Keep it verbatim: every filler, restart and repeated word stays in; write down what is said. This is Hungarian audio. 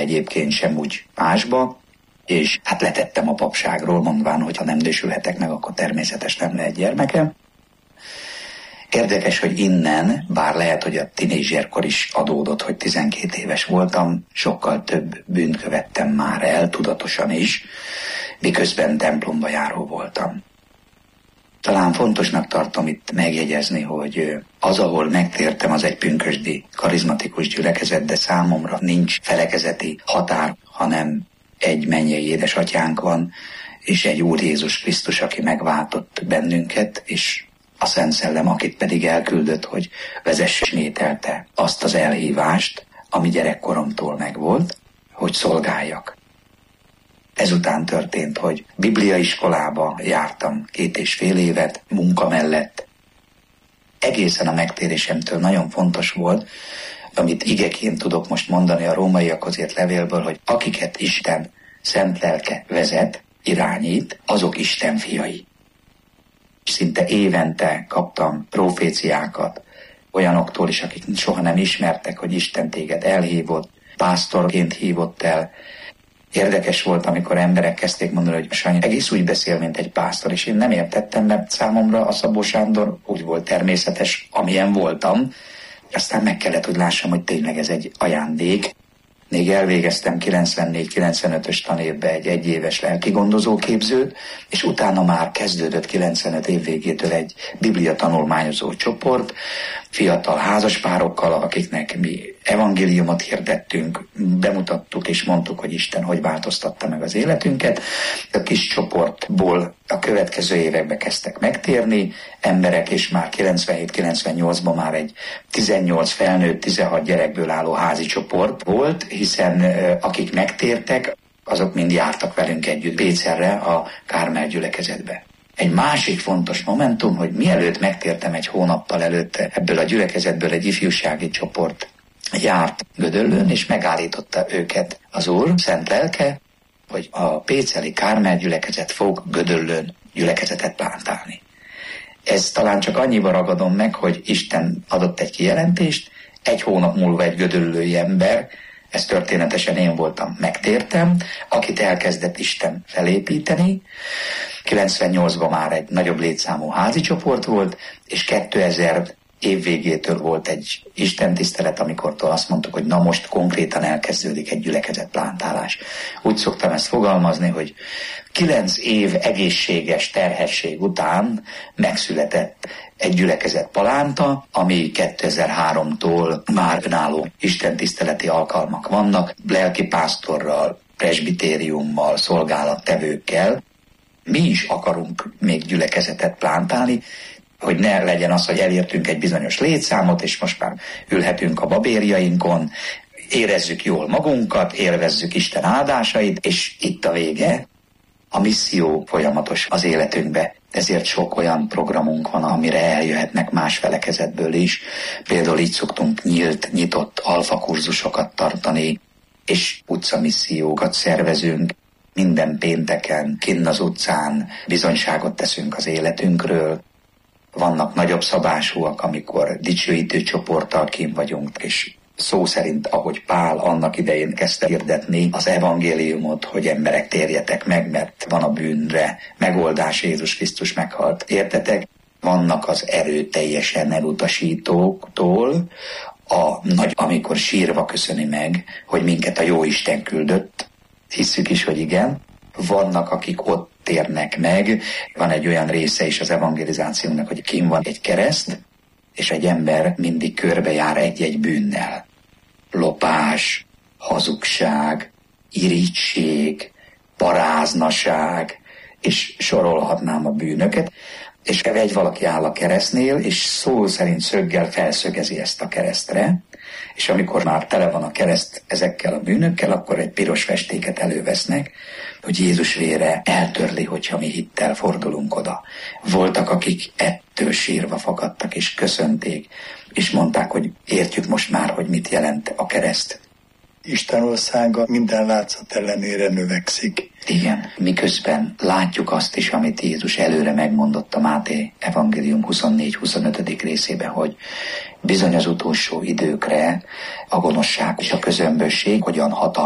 egyébként sem úgy másba, és hát letettem a papságról, mondván, hogy ha nem nősülhetek meg, akkor természetes nem lehet gyermekem. Érdekes, hogy innen, bár lehet, hogy a tinédzserkor is adódott, hogy tizenkét éves voltam, sokkal több bűnt követtem már el, tudatosan is, miközben templomba járó voltam. Talán fontosnak tartom itt megjegyezni, hogy az, ahol megtértem, az egy pünkösdi, karizmatikus gyülekezet, de számomra nincs felekezeti határ, hanem egy mennyei édesatyánk van, és egy Úr Jézus Krisztus, aki megváltott bennünket, és a Szent Szellem, akit pedig elküldött, hogy vezesse, ismételte azt az elhívást, ami gyerekkoromtól megvolt, hogy szolgáljak. Ezután történt, hogy bibliaiskolába jártam két és fél évet, munka mellett. Egészen a megtérésemtől nagyon fontos volt, amit igeként tudok most mondani a rómaiakhoz írt levélből, hogy akiket Isten szent lelke vezet, irányít, azok Isten fiai. Szinte évente kaptam proféciákat olyanoktól is, akik soha nem ismertek, hogy Isten téged elhívott, pásztorként hívott el. Érdekes volt, amikor emberek kezdték mondani, hogy Sanyi egész úgy beszél, mint egy pásztor, és én nem értettem, mert számomra a Szabó Sándor úgy volt természetes, amilyen voltam. Aztán meg kellett, hogy lássam, hogy tényleg ez egy ajándék. Még elvégeztem kilencvennégy kilencvenötös tanévbe egy egyéves lelkigondozó képzőt, és utána már kezdődött kilencvenöt év végétől egy biblia tanulmányozó csoport, fiatal házaspárokkal, akiknek mi evangéliumot hirdettünk, bemutattuk és mondtuk, hogy Isten hogy változtatta meg az életünket. A kis csoportból a következő években kezdtek megtérni emberek, és már kilencvenhét kilencvennyolcban már egy tizennyolc felnőtt, tizenhat gyerekből álló házi csoport volt, hiszen akik megtértek, azok mind jártak velünk együtt Pécerre, a Kármel gyülekezetbe. Egy másik fontos momentum, hogy mielőtt megtértem egy hónappal előtte, ebből a gyülekezetből egy ifjúsági csoport járt Gödöllőn, és megállította őket az Úr szent lelke, hogy a péceli Kármel gyülekezet fog Gödöllőn gyülekezetet plántálni. Ez talán csak annyiba ragadom meg, hogy Isten adott egy kijelentést, egy hónap múlva egy gödöllői ember, ez történetesen én voltam, megtértem, akit elkezdett Isten felépíteni. kilencvennyolcban már egy nagyobb létszámú házi csoport volt, és kétezer év végétől volt egy istentisztelet, amikortól azt mondtuk, hogy na most konkrétan elkezdődik egy gyülekezetplántálás. Úgy szoktam ezt fogalmazni, hogy kilenc év egészséges terhesség után megszületett egy gyülekezet palánta, ami kétezer-háromtól már önálló istentiszteleti alkalmak vannak, lelkipásztorral, presbitériummal, szolgálattevőkkel. Mi is akarunk még gyülekezetet plántálni, hogy ne legyen az, hogy elértünk egy bizonyos létszámot, és most már ülhetünk a babérjainkon, érezzük jól magunkat, élvezzük Isten áldásait, és itt a vége. A misszió folyamatos az életünkbe, ezért sok olyan programunk van, amire eljöhetnek más felekezetből is. Például így szoktunk nyílt, nyitott alfakurzusokat tartani, és utcamissziókat szervezünk. Minden pénteken, kinn az utcán bizonyságot teszünk az életünkről. Vannak nagyobb szabásúak, amikor dicsőítő csoporttal kint vagyunk, és szó szerint, ahogy Pál annak idején kezdte hirdetni az evangéliumot, hogy emberek térjetek meg, mert van a bűnre megoldás, Jézus Krisztus meghalt. Értetek? Vannak az erőteljesen elutasítóktól a nagy, amikor sírva köszöni meg, hogy minket a Jóisten küldött. Hisszük is, hogy igen. Vannak, akik ott térnek meg. Van egy olyan része is az evangelizációnak, hogy kint van egy kereszt, és egy ember mindig körbejár egy-egy bűnnel. Lopás, hazugság, irigység, paráznaság, és sorolhatnám a bűnöket, és egy valaki áll a keresztnél, és szó szerint szöggel felszögezi ezt a keresztre, és amikor már tele van a kereszt ezekkel a bűnökkel, akkor egy piros festéket elővesznek, hogy Jézus vére eltörli, hogyha mi hittel fordulunk oda. Voltak, akik ettől sírva fakadtak, és köszönték, és mondták, hogy értjük most már, hogy mit jelent a kereszt. Isten országa minden látszat ellenére növekszik. Igen, miközben látjuk azt is, amit Jézus előre megmondott a Máté evangélium huszonnégy huszonötödik részében, hogy bizony az utolsó időkre a gonoszság és a közömbösség hogyan hatal